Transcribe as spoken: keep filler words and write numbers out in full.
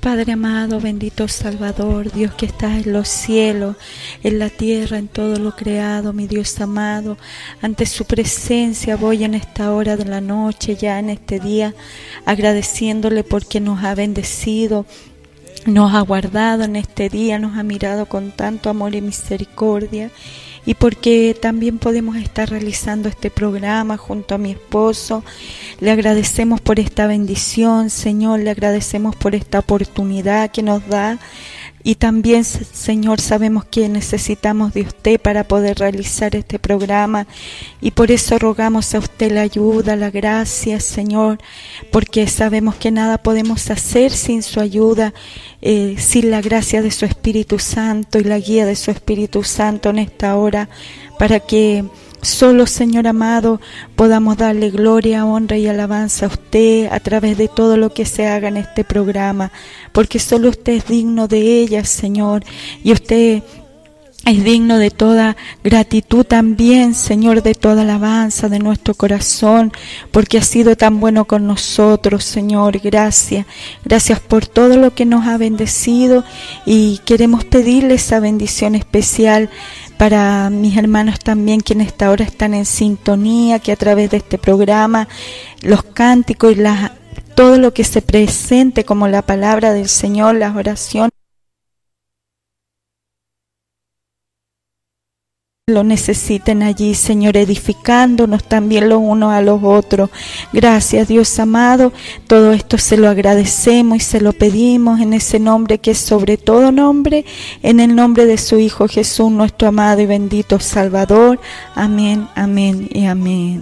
Padre amado, bendito Salvador, Dios que estás en los cielos, en la tierra, en todo lo creado, mi Dios amado, ante su presencia voy en esta hora de la noche, ya en este día, agradeciéndole porque nos ha bendecido, nos ha guardado en este día, nos ha mirado con tanto amor y misericordia, y porque también podemos estar realizando este programa junto a mi esposo. Le agradecemos por esta bendición, Señor, le agradecemos por esta oportunidad que nos da. Y también, Señor, sabemos que necesitamos de usted para poder realizar este programa, y por eso rogamos a usted la ayuda, la gracia, Señor, porque sabemos que nada podemos hacer sin su ayuda, eh, sin la gracia de su Espíritu Santo y la guía de su Espíritu Santo en esta hora, para que solo, Señor amado, podamos darle gloria, honra y alabanza a usted a través de todo lo que se haga en este programa, porque solo usted es digno de ella, Señor, y usted es digno de toda gratitud también, Señor, de toda alabanza de nuestro corazón, porque ha sido tan bueno con nosotros, Señor. Gracias, gracias por todo lo que nos ha bendecido, y queremos pedirle esa bendición especial para mis hermanos también, quienes hasta ahora están en sintonía, que a través de este programa, los cánticos y las, todo lo que se presente como la palabra del Señor, las oraciones, lo necesiten allí, Señor, edificándonos también los unos a los otros. Gracias, Dios amado, todo esto se lo agradecemos y se lo pedimos en ese nombre que es sobre todo nombre, en el nombre de su Hijo Jesús, nuestro amado y bendito Salvador. Amén, amén y amén.